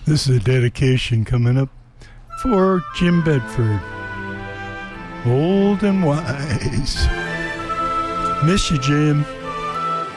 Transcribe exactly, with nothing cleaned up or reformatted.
This is a dedication coming up for Jim Bedford. Old and wise. Miss you, Jim.